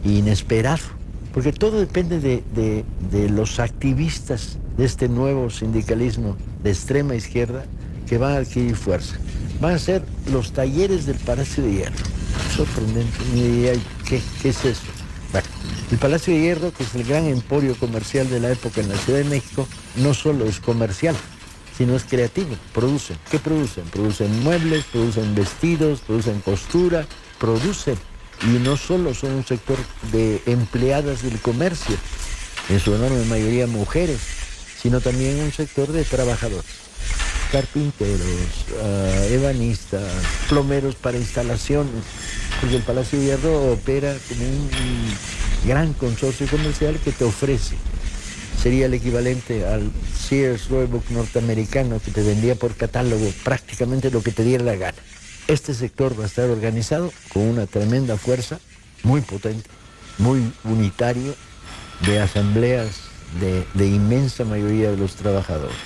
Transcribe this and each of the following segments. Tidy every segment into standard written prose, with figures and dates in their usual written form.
inesperado, porque todo depende de los activistas de este nuevo sindicalismo de extrema izquierda que van a adquirir fuerza. Van a ser los talleres del Palacio de Hierro. Sorprendente. ¿Qué es eso? Bueno, el Palacio de Hierro, que es el gran emporio comercial de la época en la Ciudad de México, no solo es comercial, sino es creativo. Producen. ¿Qué producen? Producen muebles, producen vestidos, producen costura, producen. Y no solo son un sector de empleadas del comercio, en su enorme mayoría mujeres, sino también un sector de trabajadores, carpinteros, ebanistas, plomeros para instalaciones, porque el Palacio de Hierro opera como un gran consorcio comercial que te ofrece. Sería el equivalente al Sears Roebuck norteamericano, que te vendía por catálogo prácticamente lo que te diera la gana. Este sector va a estar organizado con una tremenda fuerza, muy potente, muy unitario, de asambleas de inmensa mayoría de los trabajadores.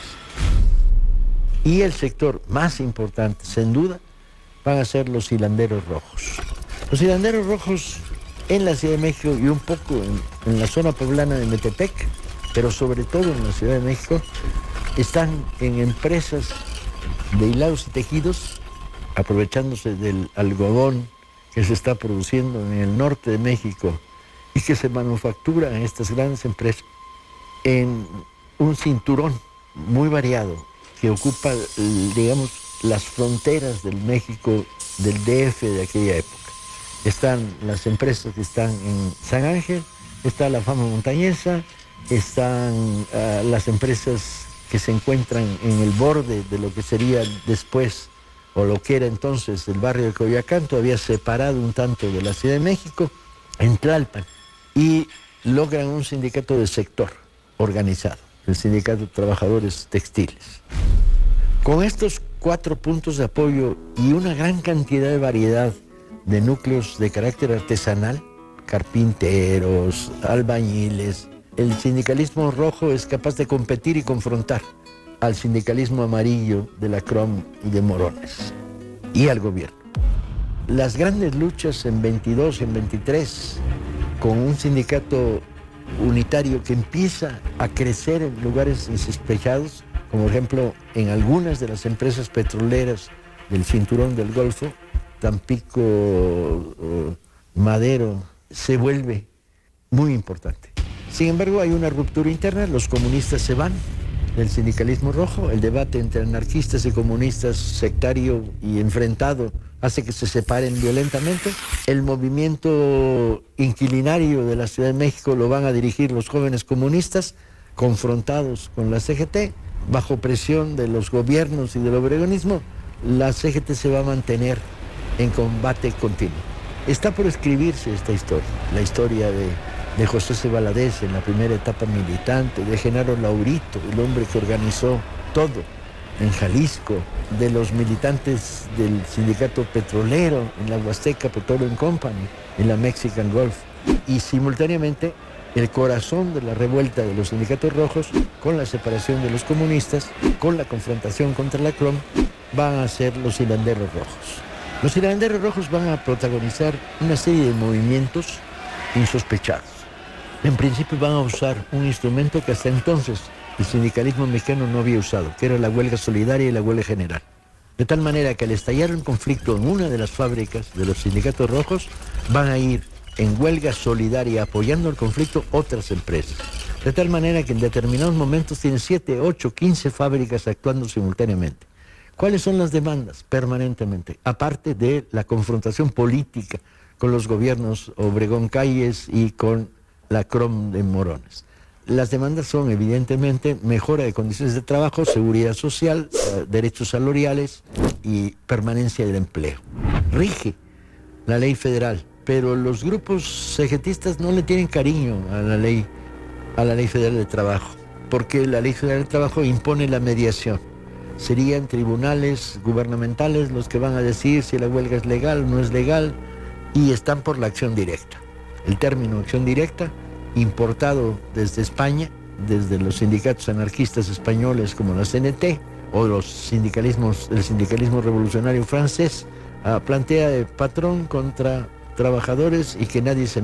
Y el sector más importante, sin duda, van a ser los hilanderos rojos. Los hilanderos rojos en la Ciudad de México y un poco en la zona poblana de Metepec, pero sobre todo en la Ciudad de México, están en empresas de hilados y tejidos, aprovechándose del algodón que se está produciendo en el norte de México y que se manufactura en estas grandes empresas, en un cinturón muy variado que ocupa, digamos, las fronteras del México, del DF de aquella época. Están las empresas que están en San Ángel, está la Fama Montañesa, están las empresas que se encuentran en el borde de lo que sería después, o lo que era entonces el barrio de Coyoacán, todavía separado un tanto de la Ciudad de México, en Tlalpan, y logran un sindicato de sector organizado, el Sindicato de Trabajadores Textiles. Con estos 4 puntos de apoyo y una gran cantidad de variedad de núcleos de carácter artesanal, carpinteros, albañiles, el sindicalismo rojo es capaz de competir y confrontar al sindicalismo amarillo de la CROM y de Morones, y al gobierno. Las grandes luchas en 22, en 23, con un sindicato unitario que empieza a crecer en lugares insospechados, como por ejemplo en algunas de las empresas petroleras del cinturón del Golfo, Tampico, Madero, se vuelve muy importante. Sin embargo, hay una ruptura interna, los comunistas se van del sindicalismo rojo, el debate entre anarquistas y comunistas, sectario y enfrentado, hace que se separen violentamente. El movimiento inquilinario de la Ciudad de México lo van a dirigir los jóvenes comunistas, confrontados con la CGT, bajo presión de los gobiernos y del obregonismo. La CGT se va a mantener en combate continuo. Está por escribirse esta historia, la historia de José C. Valadez en la primera etapa militante, de Genaro Laurito, el hombre que organizó todo en Jalisco, de los militantes del sindicato petrolero en la Huasteca Petroleum Company, en la Mexican Gulf, y simultáneamente el corazón de la revuelta de los sindicatos rojos, con la separación de los comunistas, con la confrontación contra la CROM, van a ser los hilanderos rojos. Los hilanderos rojos van a protagonizar una serie de movimientos insospechados. En principio van a usar un instrumento que hasta entonces el sindicalismo mexicano no había usado, que era la huelga solidaria y la huelga general. De tal manera que al estallar un conflicto en una de las fábricas de los sindicatos rojos, van a ir en huelga solidaria apoyando el conflicto otras empresas. De tal manera que en determinados momentos tienen 7, 8, 15 fábricas actuando simultáneamente. ¿Cuáles son las demandas? Permanentemente, aparte de la confrontación política con los gobiernos Obregón Calles y con la CROM de Morones. Las demandas son evidentemente mejora de condiciones de trabajo, seguridad social, derechos salariales y permanencia del empleo. Rige la ley federal, pero los grupos cegetistas no le tienen cariño a la ley federal de trabajo, porque la ley federal de trabajo impone la mediación. Serían tribunales gubernamentales los que van a decir si la huelga es legal o no es legal, y están por la acción directa. El término acción directa, importado desde España, desde los sindicatos anarquistas españoles como la CNT o el sindicalismo revolucionario francés, plantea patrón contra trabajadores y que nadie se